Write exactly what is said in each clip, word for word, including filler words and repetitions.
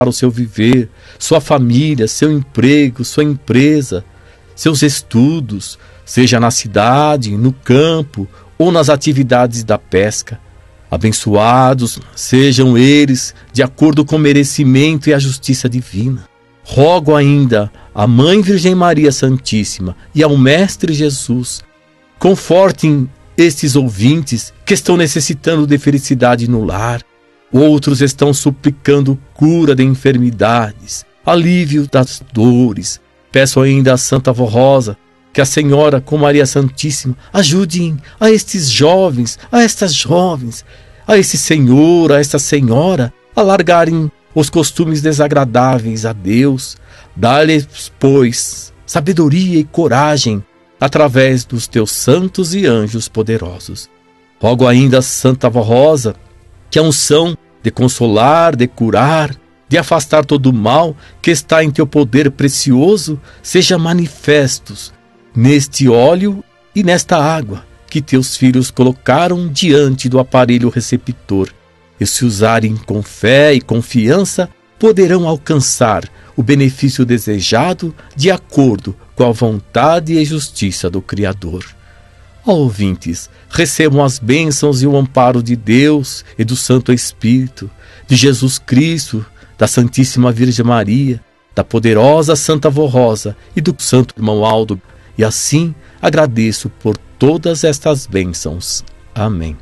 para o seu viver, sua família, seu emprego, sua empresa, seus estudos, seja na cidade, no campo ou nas atividades da pesca. Abençoados sejam eles de acordo com o merecimento e a justiça divina. Rogo ainda à Mãe Virgem Maria Santíssima e ao Mestre Jesus, confortem estes ouvintes que estão necessitando de felicidade no lar. Outros estão suplicando cura de enfermidades, alívio das dores. Peço ainda a Santa Vó Rosa que a Senhora, com Maria Santíssima, ajudem a estes jovens, a estas jovens, a esse senhor, a esta senhora, a largarem os costumes desagradáveis a Deus. Dá-lhes, pois, sabedoria e coragem através dos teus santos e anjos poderosos. Rogo ainda a Santa Vó Rosa que a unção de consolar, de curar, de afastar todo o mal que está em teu poder precioso seja manifestos neste óleo e nesta água que teus filhos colocaram diante do aparelho receptor. E se usarem com fé e confiança, poderão alcançar o benefício desejado de acordo com a vontade e justiça do Criador. Ó ouvintes, recebam as bênçãos e o amparo de Deus e do Santo Espírito, de Jesus Cristo, da Santíssima Virgem Maria, da poderosa Santa Vó Rosa e do Santo Irmão Aldo. E assim agradeço por todas estas bênçãos. Amém.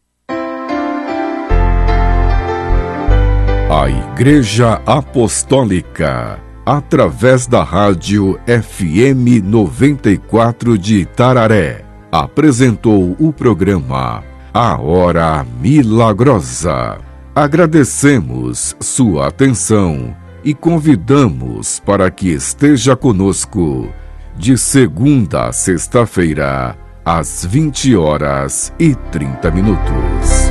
A Igreja Apostólica, através da rádio F M noventa e quatro de Itararé, apresentou o programa A Hora Milagrosa. Agradecemos sua atenção e convidamos para que esteja conosco de segunda a sexta-feira, às vinte horas e trinta minutos.